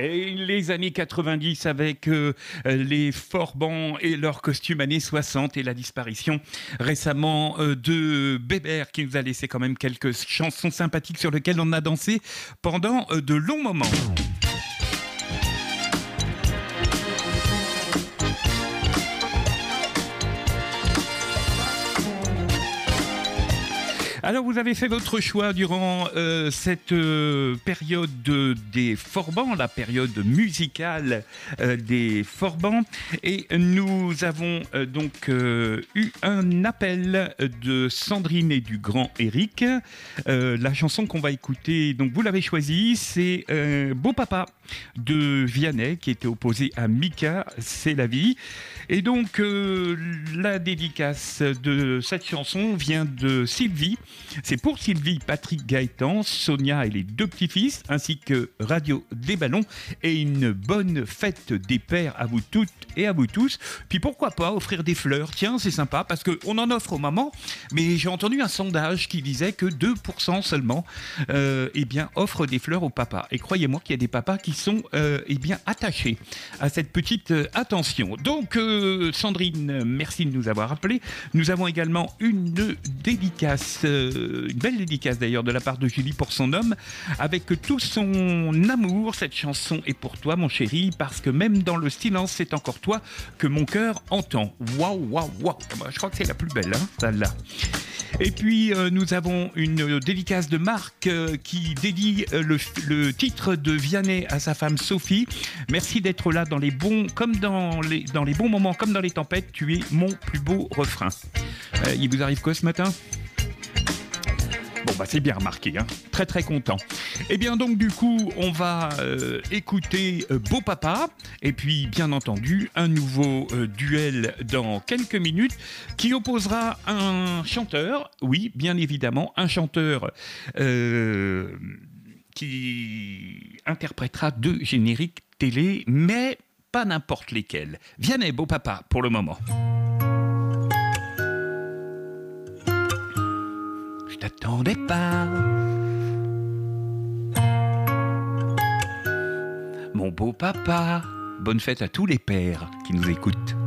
Et les années 90 avec les Forbans et leurs costumes années 60 et la disparition récemment de Bébert qui nous a laissé quand même quelques chansons sympathiques sur lesquelles on a dansé pendant de longs moments. Alors, vous avez fait votre choix durant cette période des Forbans, la période musicale des Forbans. Et nous avons donc eu un appel de Sandrine et du grand Eric. La chanson qu'on va écouter, donc vous l'avez choisie, c'est Beau Papa de Vianney, qui était opposé à Mika, C'est la vie. Et donc, la dédicace de cette chanson vient de Sylvie. C'est pour Sylvie, Patrick, Gaëtan, Sonia et les deux petits-fils, ainsi que Radio des Ballons. Et une bonne fête des pères à vous toutes et à vous tous. Puis pourquoi pas offrir des fleurs? Tiens, c'est sympa, parce qu'on en offre aux mamans. Mais j'ai entendu un sondage qui disait que 2% seulement eh bien, offrent des fleurs aux papas. Et croyez-moi qu'il y a des papas qui sont eh bien, attachés à cette petite attention. Donc, Sandrine, merci de nous avoir appelés. Nous avons également une dédicace, une belle dédicace d'ailleurs de la part de Julie pour son homme, avec tout son amour. Cette chanson est pour toi, mon chéri, parce que même dans le silence, c'est encore toi que mon cœur entend. Waouh, waouh, waouh. Je crois que c'est la plus belle, hein, celle-là. Et puis, nous avons une dédicace de Marc qui dédie le titre de Vianney à sa femme Sophie. Merci d'être là dans les bons, comme dans les bons moments, comme dans les tempêtes. Tu es mon plus beau refrain. Il vous arrive quoi ce matin ? Bon, bah c'est bien remarqué, hein. Très très content. Et bien donc du coup, on va écouter Beau Papa, et puis bien entendu, un nouveau duel dans quelques minutes, qui opposera un chanteur, oui, bien évidemment, un chanteur qui interprétera 2 génériques télé, mais pas n'importe lesquels. Vianney, Beau Papa, pour le moment. Je t'attendais pas, mon beau papa. Bonne fête à tous les pères qui nous écoutent.